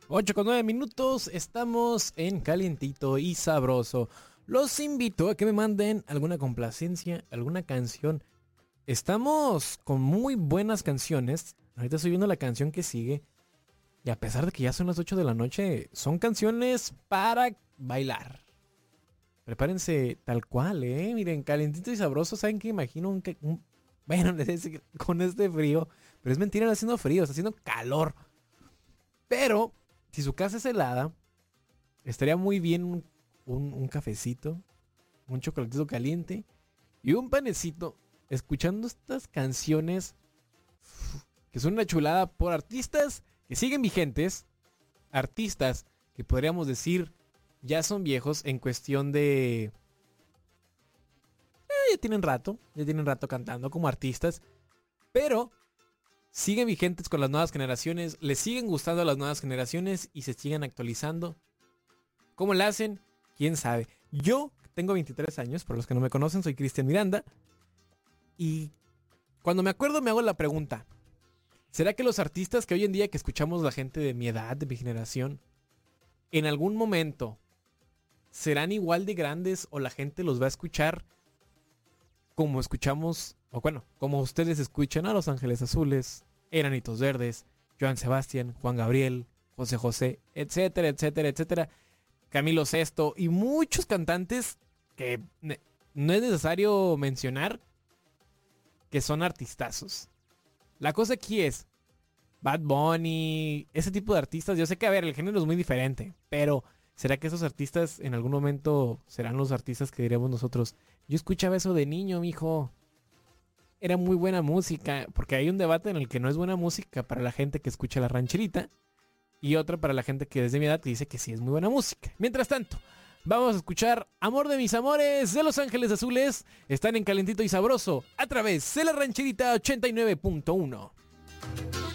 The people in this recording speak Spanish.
8:09, estamos en Calientito y Sabroso. Los invito a que me manden alguna complacencia, alguna canción. Estamos con muy buenas canciones. Ahorita estoy viendo la canción que sigue. Y a pesar de que ya son las 8 de la noche, son canciones para bailar. Prepárense tal cual, Miren, Calientito y Sabroso, ¿saben qué? Imagino bueno, con este frío. Pero es mentira, no está haciendo frío, está haciendo calor. Pero si su casa es helada, estaría muy bien un cafecito, un chocolatito caliente y un panecito, escuchando estas canciones que son una chulada por artistas que siguen vigentes, artistas que podríamos decir ya son viejos en cuestión de... ya tienen rato cantando como artistas, pero siguen vigentes con las nuevas generaciones, les siguen gustando a las nuevas generaciones y se siguen actualizando. ¿Cómo lo hacen? ¿Quién sabe? Yo tengo 23 años, por los que no me conocen, soy Cristian Miranda. Y cuando me acuerdo me hago la pregunta, ¿será que los artistas que hoy en día que escuchamos la gente de mi edad, de mi generación, en algún momento serán igual de grandes o la gente los va a escuchar como escuchamos, o bueno, como ustedes escuchan a Los Ángeles Azules, Enanitos Verdes, Joan Sebastián, Juan Gabriel, José José, etcétera, etcétera, etcétera, Camilo Sesto y muchos cantantes que no es necesario mencionar que son artistazos? La cosa aquí es Bad Bunny, ese tipo de artistas. Yo sé que, a ver, el género es muy diferente, pero ¿será que esos artistas en algún momento serán los artistas que diremos nosotros? Yo escuchaba eso de niño, mijo. Era muy buena música, porque hay un debate en el que no es buena música para la gente que escucha la rancherita y otra para la gente que desde mi edad dice que sí es muy buena música. Mientras tanto, vamos a escuchar Amor de mis amores de Los Ángeles Azules. Están en Calentito y Sabroso a través de la rancherita 89.1.